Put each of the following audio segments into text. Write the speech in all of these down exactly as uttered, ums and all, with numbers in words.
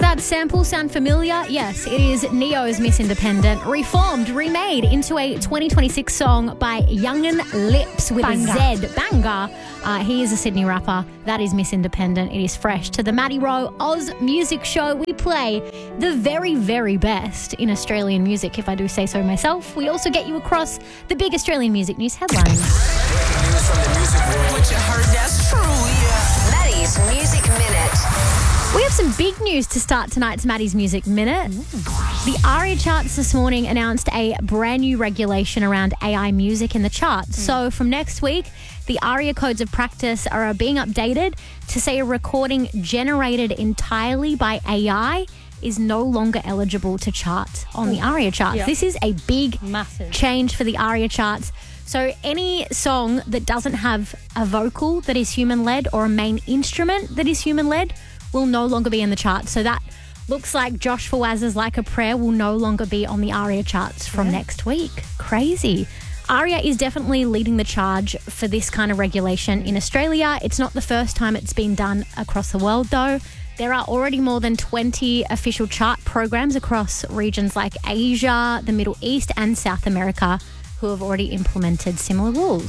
that sample sound familiar? Yes, it is Neo's Miss Independent, reformed, remade into a twenty twenty-six song by Young'un Lips with Banger. a Z. Banger. Uh, he is a Sydney rapper. That is Miss Independent. It is fresh. To the Maddie Rowe Oz Music Show, we play the very, very best in Australian music, if I do say so myself. We also get you across the big Australian music news headlines. What you heard, that's true, yeah. Maddie's Music Minute. We have some big news to start tonight's Maddie's Music Minute. The ARIA charts this morning announced a brand new regulation around A I music in the charts. Mm. So from next week, the ARIA codes of practice are being updated to say a recording generated entirely by A I is no longer eligible to chart on the ARIA charts. Yep. This is a big Massive. change for the ARIA charts. So any song that doesn't have a vocal that is human-led or a main instrument that is human-led will no longer be in the charts. So that looks like Josh Fawaz's Like a Prayer will no longer be on the ARIA charts from Yeah. next week. Crazy. ARIA is definitely leading the charge for this kind of regulation in Australia. It's not the first time it's been done across the world, though. There are already more than twenty official chart programs across regions like Asia, the Middle East and South America who have already implemented similar rules.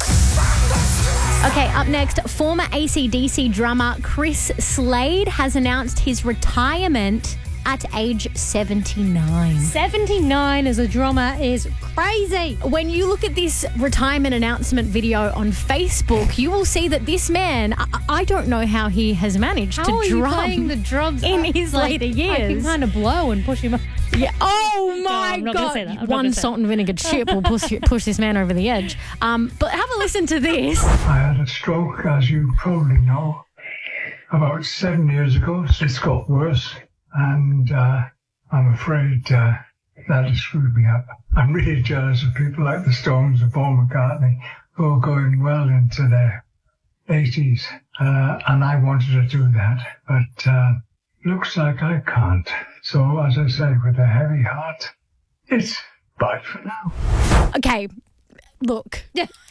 Okay, up next, former A C D C drummer Chris Slade has announced his retirement at age seventy-nine. seventy-nine as a drummer is crazy. When you look at this retirement announcement video on Facebook, you will see that this man, I, I don't know how he has managed How to are you drum playing the drums in up? his Like, later I can years. kind of blow and push him up. Yeah. Oh my I'm not gonna God! say that. I'm not One gonna say salt and vinegar chip will push push this man over the edge. Um, but have a listen to this. I had a stroke, as you probably know, about seven years ago. It's got worse, and uh, I'm afraid uh, that has screwed me up. I'm really jealous of people like the Stones and Paul McCartney who are going well into their eighties, uh, and I wanted to do that, but uh, looks like I can't. So, as I say, with a heavy heart, it's bye for now. Okay, look.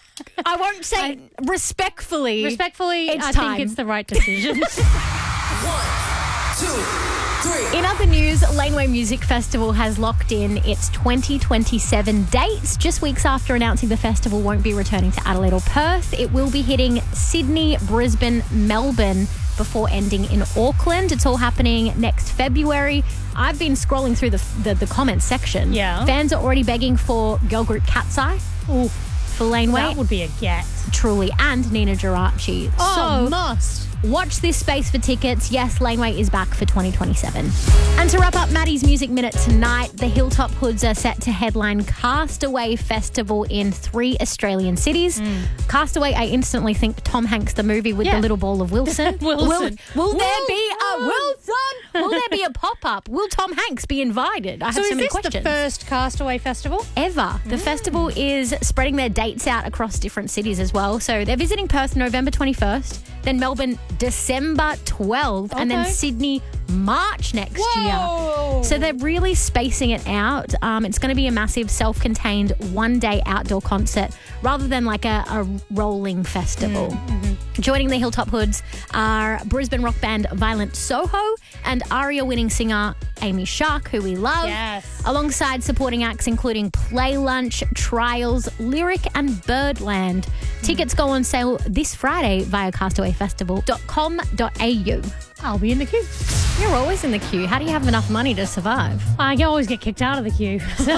I won't say respectfully. Respectfully, It's I time. think it's the right decision. One, two, three. In other news, Laneway Music Festival has locked in its twenty twenty-seven dates. Just weeks after announcing the festival won't be returning to Adelaide or Perth, it will be hitting Sydney, Brisbane, Melbourne before ending in Auckland. It's all happening next February. I've been scrolling through the the, the comments section. Yeah. Fans are already begging for girl group Cat's Eye Ooh, for Laneway. that would be a get. Truly, and Nina Geraci. Oh, so, must. watch this space for tickets. Yes, Laneway is back for twenty twenty-seven. And to wrap up Maddie's Music Minute tonight, the Hilltop Hoods are set to headline Castaway Festival in three Australian cities. Mm. Castaway, I instantly think Tom Hanks, the movie with Yeah. the little ball of Wilson. Wilson. Will, will there Wilson. be a Wilson? Will there be a pop-up? Will Tom Hanks be invited? I have So so, is many this questions. the first Castaway Festival? Ever. The festival is spreading their dates out across different cities as well. So they're visiting Perth November twenty-first, then Melbourne December twelfth, and then Okay. Sydney March next Whoa. year. So they're really spacing it out. Um, it's going to be a massive self-contained one-day outdoor concert rather than like a, a rolling festival. Joining the Hilltop Hoods are Brisbane rock band Violent Soho and ARIA winning singer Amy Shark, who we love. Yes. Alongside supporting acts including Play Lunch, Trials, Lyric and Birdland. Tickets go on sale this Friday via castaway festival dot com dot a u. I'll be in the queue. You're always in the queue. How do you have enough money to survive? I always get kicked out of the queue. So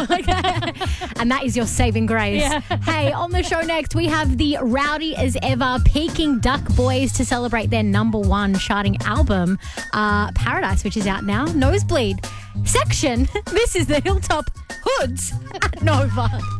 And that is your saving grace. Yeah. Hey, on the show next, we have the Rowdy as Ever Peking Duck Boys to celebrate their number one charting album, uh, Paradise, which is out now. Nosebleed section. This is the Hilltop Hoods at Nova.